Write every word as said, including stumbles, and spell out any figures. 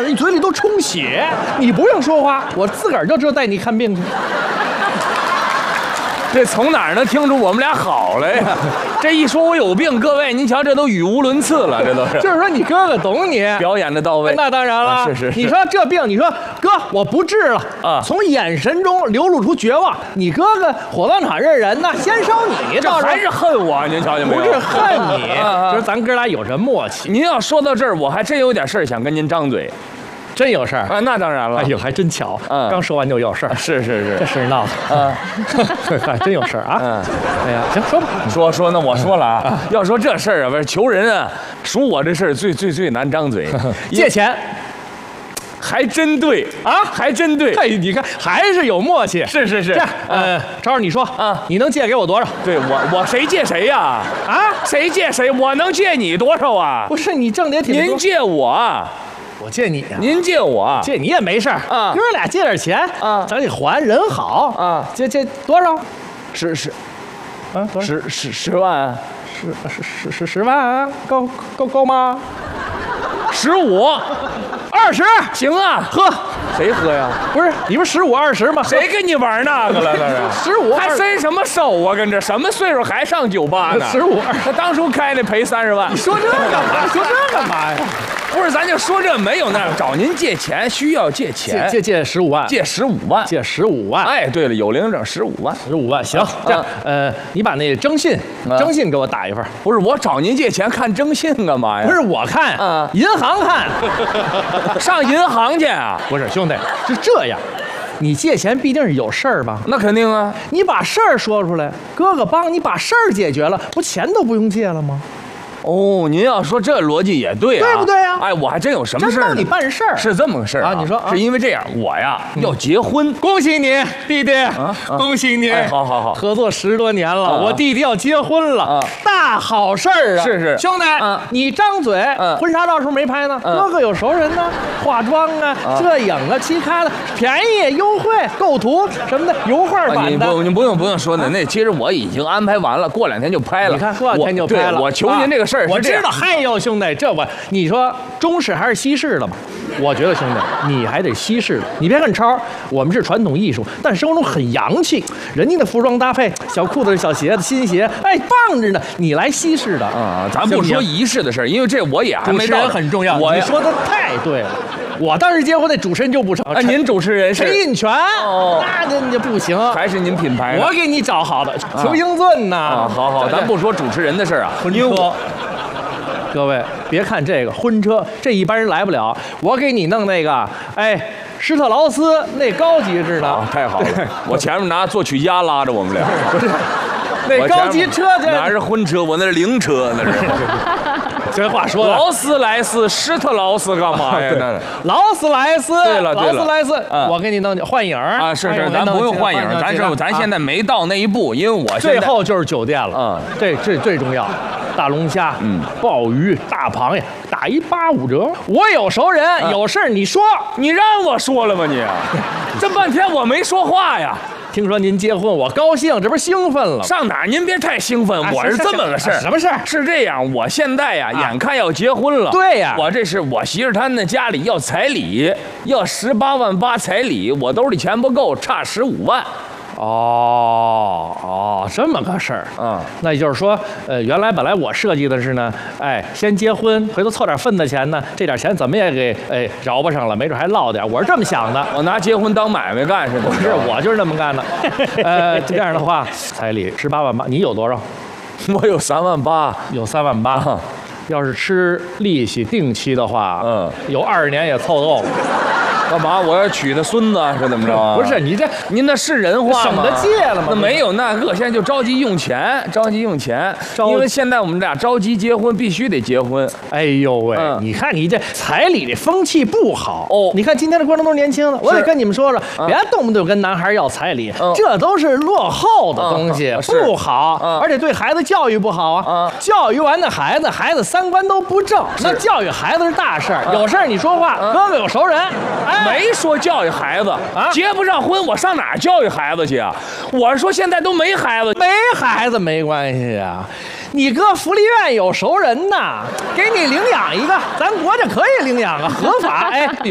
了，你嘴里都充血，你不用说话，我自个儿就知道带你看病去。 这从哪儿能听出我们俩好来呀？这一说我有病，各位您瞧，这都语无伦次了，这都是。 就是说你哥哥懂你， 表演的到位。 那当然了， 啊、是是是。 你说这病，你说哥我不治了啊，从眼神中流露出绝望。你哥哥火葬场认人呢，先烧你， 这还是恨我？您瞧见没有？ 不是恨你， 啊、 就是咱哥俩有这默契。 您要说到这儿，我还真有点事儿想跟您张嘴。 真有事儿啊？那当然了。 哎呦，还真巧， 嗯， 刚说完就有事儿。 是是是， 这事儿闹的啊，还真有事儿啊。 嗯， 哎呀，行，说吧。 说说，那我说了啊，要说这事儿啊，不是求人啊，属我这事儿最最最难张嘴。 借钱， 还真对啊， 还真对。 哎，你看还是有默契。 是是是。 这样，呃，超儿你说啊， 你能借给我多少？ 对我我谁借谁呀？啊，谁借谁？我能借你多少啊？ 不是你挣的也挺多。 您借我。 我借你呀、啊， 您借我， 借你也没事儿啊。 哥俩借点钱啊， 咱得还，人好啊。 借借多少？ 十十， 啊， 十十十万， 十十十十十万啊，够够够吗？ 十五， 二十， 行啊， 喝。 谁喝呀？ 不是，你不是十五二十吗？ 谁跟你玩那个了？这是十五， 还伸什么手啊？跟这什么岁数还上酒吧呢？ 十五， 他当初开那赔三十万。 你说这干嘛？说这干嘛呀？ 不是，咱就说这没有那找您借钱，需要借钱， 借借十五万， 借十五万， 借十五万。 哎，对了，有领证十五万， 十五万，行，这样，呃，你把那征信，征信给我打一份。 不是，我找您借钱看征信干嘛呀？ 不是我看， 啊， 银行看， 上银行去啊？ 不是，兄弟，是这样。你借钱必定是有事儿吧？ 那肯定啊！ 你把事儿说出来，哥哥帮你把事儿解决了，不钱都不用借了吗？ 哦，您要说这逻辑也对啊， 对不对呀？ 哎，我还真有什么事儿呢？ 你办事儿是这么个事儿啊？你说， 是因为这样，我呀要结婚， 恭喜你，弟弟，恭喜你！ 好好好， 合作十多年了，我弟弟要结婚了，大好事儿啊！ 是是， 兄弟，你张嘴，婚纱照时候没拍呢，哥哥有熟人呢，化妆啊、摄影啊、期刊的，便宜优惠，构图什么的，油画版的。 你不，你不用不用说的，那其实我已经安排完了，过两天就拍了。 你看，过两天就拍了。 我求您这个事儿， 我知道。嗨呦，兄弟，这我你说中式还是西式的嘛？我觉得兄弟，你还得西式的。你别看超，我们是传统艺术，但生活中很洋气。人家的服装搭配，小裤子、小鞋子、新鞋，哎，棒着呢。你来西式的啊，咱不说仪式的事儿，因为这我也还没到。 主持人很重要， 我你说的太对了。我当时结婚那主持人就不成， 哎，您主持人是陈印泉， 哦， 那这这不行， 还是您品牌。 我给你找好的，邱英俊呐。 啊，好好，咱不说主持人的事儿啊， 婚车。各位，别看这个婚车，这一般人来不了。我给你弄那个，哎，施特劳斯那高级着呢、 啊，太好了！我前面拿作曲家拉着我们俩， 不是那高级车， 哪是婚车，我那是灵车，那是。 这话说的， 劳斯莱斯、施特劳斯干嘛呀？那劳斯莱斯， 对了， 劳斯莱斯， 嗯、 我给你弄幻影啊，是是，咱不用幻影，咱是咱现在没到那一步，因为我最后就是酒店了， 嗯， 这这最重要。大龙虾，嗯，鲍鱼、大螃蟹，打一八五折。我有熟人，嗯、有事儿你说， 你让我说了吗你？这半天我没说话呀。 听说您结婚，我高兴，这不是兴奋了？ 上哪儿？您别太兴奋，我是这么个事儿。 什么事儿？ 是这样，我现在呀，眼看要结婚了。 对呀， 我这是我媳妇她那家里要彩礼，要十八万八彩礼，我兜里钱不够，差十五万。 哦哦，这么个事儿， 嗯， 那也就是说，呃，原来本来我设计的是呢，哎，先结婚，回头凑点份子钱呢，这点钱怎么也给哎饶不上了，没准还落点，我是这么想的。 我拿结婚当买卖干是吧？ 不是，我就是这么干的。呃，这样的话，彩礼十八万八，你有多少？ 我有三万八， 有三万八。嗯、要是吃利息定期的话，嗯，有二十年也凑够了。 干嘛？我要娶他孙子是怎么着啊？ 不是你这， 您那是人话吗？ 省得借了吗？ 那没有那个，现在就着急用钱，着急用钱。因为现在我们俩着急结婚，必须得结婚。 哎呦喂，嗯、你看你这彩礼这风气不好哦。你看今天的观众都是年轻的，我得跟你们说说，嗯、别动不动跟男孩要彩礼，嗯、这都是落后的东西，嗯、不好，嗯、而且对孩子教育不好啊。嗯、教育完的孩子，孩子三观都不正，那教育孩子是大事儿。有事儿你说话， 嗯、 哥哥有熟人，哎。 没说教育孩子啊，结不上婚，我上哪儿教育孩子去啊？我是说现在都没孩子， 没孩子没关系啊。你哥福利院有熟人呐，给你领养一个，咱国家可以领养啊，合法哎。